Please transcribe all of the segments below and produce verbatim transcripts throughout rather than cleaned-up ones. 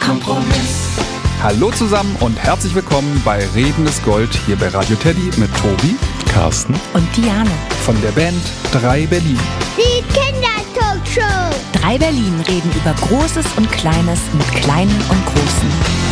Kompromiss. Hallo zusammen und herzlich willkommen bei Reden ist Gold hier bei Radio Teddy mit Tobi, Carsten und Diane von der Band drei Berlin. Die Kindertalkshow. drei Berlin reden über Großes und Kleines mit Kleinen und Großen.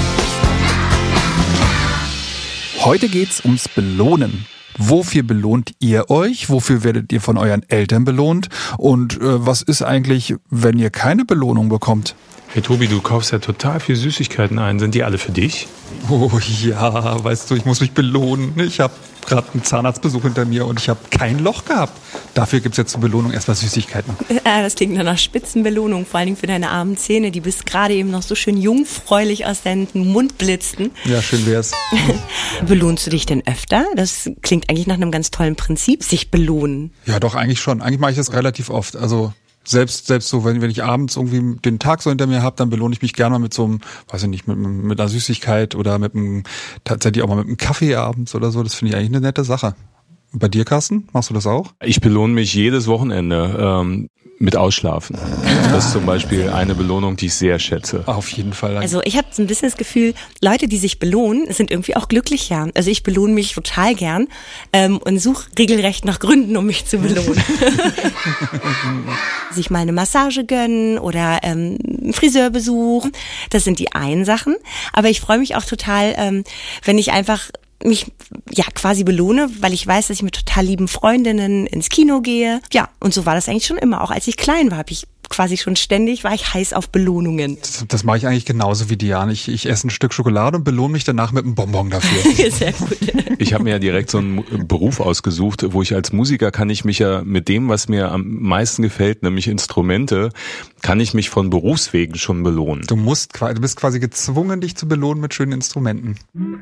Heute geht's ums Belohnen. Wofür belohnt ihr euch? Wofür werdet ihr von euren Eltern belohnt? Und äh, was ist eigentlich, wenn ihr keine Belohnung bekommt? Hey Tobi, du kaufst ja total viel Süßigkeiten ein. Sind die alle für dich? Oh ja, weißt du, ich muss mich belohnen. Ich habe gerade einen Zahnarztbesuch hinter mir und ich habe kein Loch gehabt. Dafür gibt's jetzt zur Belohnung erstmal Süßigkeiten. Das klingt nach einer Spitzenbelohnung, vor allen Dingen für deine armen Zähne, die bis gerade eben noch so schön jungfräulich aus deinem Mund blitzten. Ja, schön wär's. Belohnst du dich denn öfter? Das klingt eigentlich nach einem ganz tollen Prinzip, sich belohnen. Ja, doch, eigentlich schon. Eigentlich mache ich das relativ oft. Also Selbst, selbst so, wenn, wenn ich abends irgendwie den Tag so hinter mir habe, dann belohne ich mich gerne mal mit so einem, weiß ich nicht, mit, mit einer Süßigkeit oder mit einem, tatsächlich auch mal mit einem Kaffee abends oder so. Das finde ich eigentlich eine nette Sache. Und bei dir, Carsten? Machst du das auch? Ich belohne mich jedes Wochenende ähm, mit Ausschlafen. Das ist zum Beispiel eine Belohnung, die ich sehr schätze. Auf jeden Fall. Also ich habe so ein bisschen das Gefühl, Leute, die sich belohnen, sind irgendwie auch glücklicher. Also ich belohne mich total gern ähm, und suche regelrecht nach Gründen, um mich zu belohnen. Sich mal eine Massage gönnen oder ähm, einen Friseurbesuch, das sind die einen Sachen. Aber ich freue mich auch total, ähm, wenn ich einfach mich ja quasi belohne, weil ich weiß, dass ich mit total lieben Freundinnen ins Kino gehe. Ja, und so war das eigentlich schon immer. Auch als ich klein war, habe ich quasi schon ständig, war ich heiß auf Belohnungen. Das, das mache ich eigentlich genauso wie Diane. Ich, ich esse ein Stück Schokolade und belohne mich danach mit einem Bonbon dafür. Sehr gut. Ich habe mir ja direkt so einen Beruf ausgesucht, wo ich als Musiker kann ich mich ja mit dem, was mir am meisten gefällt, nämlich Instrumente, kann ich mich von Berufswegen schon belohnen. Du musst, du bist quasi gezwungen, dich zu belohnen mit schönen Instrumenten.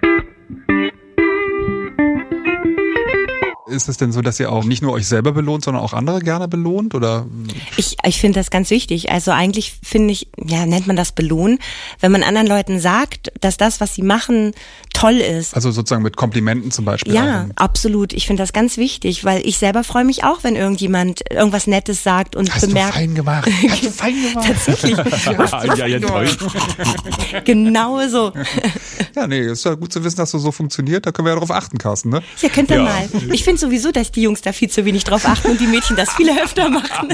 Ist es denn so, dass ihr auch nicht nur euch selber belohnt, sondern auch andere gerne belohnt? Oder? Ich, ich finde das ganz wichtig. Also eigentlich finde ich, ja, nennt man das belohnen, wenn man anderen Leuten sagt, dass das, was sie machen, toll ist. Also sozusagen mit Komplimenten zum Beispiel. Ja, auch. Absolut. Ich finde das ganz wichtig, weil ich selber freue mich auch, wenn irgendjemand irgendwas Nettes sagt und Hast bemerkt. Hast du fein gemacht. Hast du fein gemacht. Tatsächlich. ja, ja, ja, toll. Genau so. Ja, nee, ist ja gut zu wissen, dass das so funktioniert. Da können wir ja darauf achten, Carsten, ne? Ja, könnt ihr ja. mal. Ich finde sowieso, dass die Jungs da viel zu wenig drauf achten und die Mädchen das viel öfter machen.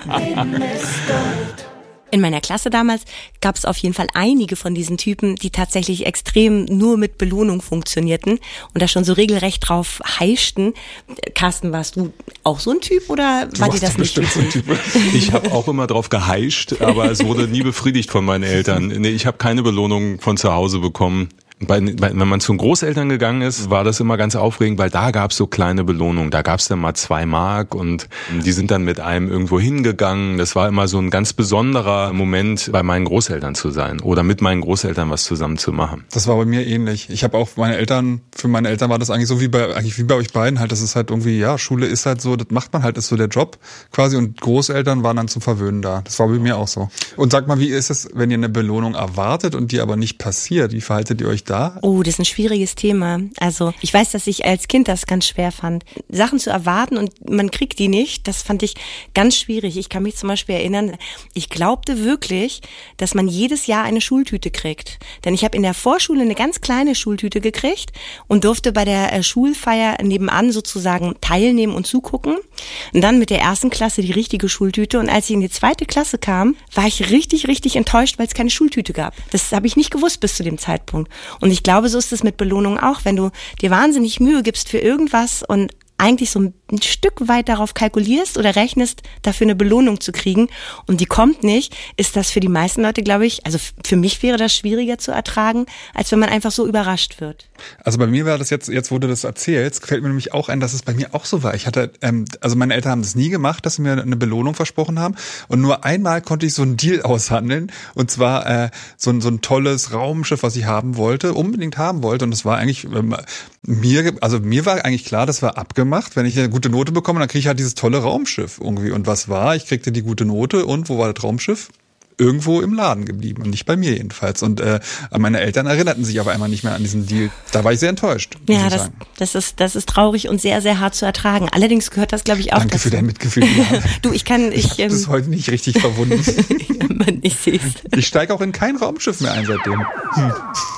In meiner Klasse damals gab es auf jeden Fall einige von diesen Typen, die tatsächlich extrem nur mit Belohnung funktionierten und da schon so regelrecht drauf heischten. Carsten, warst du auch so ein Typ oder war dir das nicht so ein Typ? Ich habe auch immer drauf geheischt, aber es wurde nie befriedigt von meinen Eltern. Nee, ich habe keine Belohnung von zu Hause bekommen. Bei, bei, wenn man zu den Großeltern gegangen ist, war das immer ganz aufregend, weil da gab's so kleine Belohnungen. Da gab's dann mal zwei Mark und die sind dann mit einem irgendwo hingegangen. Das war immer so ein ganz besonderer Moment, bei meinen Großeltern zu sein oder mit meinen Großeltern was zusammen zu machen. Das war bei mir ähnlich. Ich habe auch meine Eltern, für meine Eltern war das eigentlich so wie bei eigentlich wie bei euch beiden halt. Das ist halt irgendwie, ja, Schule ist halt so, das macht man halt, ist so der Job quasi und Großeltern waren dann zum Verwöhnen da. Das war bei mir auch so. Und sag mal, wie ist es, wenn ihr eine Belohnung erwartet und die aber nicht passiert? Wie verhaltet ihr euch da? Oh, das ist ein schwieriges Thema. Also ich weiß, dass ich als Kind das ganz schwer fand. Sachen zu erwarten und man kriegt die nicht, das fand ich ganz schwierig. Ich kann mich zum Beispiel erinnern, ich glaubte wirklich, dass man jedes Jahr eine Schultüte kriegt. Denn ich habe in der Vorschule eine ganz kleine Schultüte gekriegt und durfte bei der Schulfeier nebenan sozusagen teilnehmen und zugucken. Und dann mit der ersten Klasse die richtige Schultüte. Und als ich in die zweite Klasse kam, war ich richtig, richtig enttäuscht, weil es keine Schultüte gab. Das habe ich nicht gewusst bis zu dem Zeitpunkt. Und ich glaube, so ist es mit Belohnung auch. Wenn du dir wahnsinnig Mühe gibst für irgendwas und eigentlich so ein Stück weit darauf kalkulierst oder rechnest, dafür eine Belohnung zu kriegen und die kommt nicht, ist das für die meisten Leute, glaube ich, also für mich wäre das schwieriger zu ertragen, als wenn man einfach so überrascht wird. Also bei mir war das jetzt, jetzt wo du das erzählst, fällt mir nämlich auch ein, dass es bei mir auch so war. Ich hatte, ähm, also meine Eltern haben das nie gemacht, dass sie mir eine Belohnung versprochen haben und nur einmal konnte ich so einen Deal aushandeln und zwar äh, so, ein, so ein tolles Raumschiff, was ich haben wollte, unbedingt haben wollte und das war eigentlich ähm, mir, also mir war eigentlich klar, das war abgemacht. Wenn ich eine gute Note bekomme, dann kriege ich halt dieses tolle Raumschiff irgendwie. Und was war? Ich kriegte die gute Note und wo war das Raumschiff? irgendwo im Laden geblieben und nicht bei mir jedenfalls. Und äh, meine Eltern erinnerten sich auf einmal nicht mehr an diesen Deal. Da war ich sehr enttäuscht. Muss ja, ich das, sagen. das ist das ist traurig und sehr, sehr hart zu ertragen. Allerdings gehört das, glaube ich, auch Danke dazu. für dein Mitgefühl. Ja. Du, ich kann... Ich, ich habe ähm, das heute nicht richtig verwunden. ja, Mann, ich seh's. Ich steige auch in kein Raumschiff mehr ein seitdem. Hm.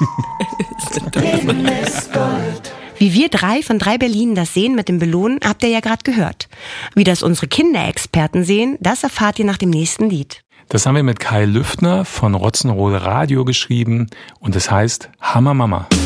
Wie wir drei von drei Berlinen das sehen mit dem Belohnen, habt ihr ja gerade gehört. Wie das unsere Kinderexperten sehen, das erfahrt ihr nach dem nächsten Lied. Das haben wir mit Kai Lüftner von Rotzenrode Radio geschrieben und es heißt Hammer Mama.